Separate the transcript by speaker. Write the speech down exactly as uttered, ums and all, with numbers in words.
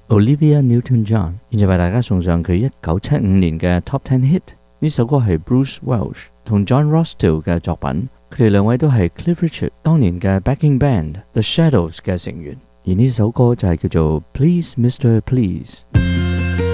Speaker 1: Olivia Newton-John， 現在為大家送上佢一九七五年嘅 Top Ten Hit。呢首歌係 Bruce Welch 同 John Rossdale 嘅作品，佢哋兩位都係 Cliff Richard 當年嘅 backing band The Shadows 嘅成員，而呢首歌就係叫做 Please Mister Please。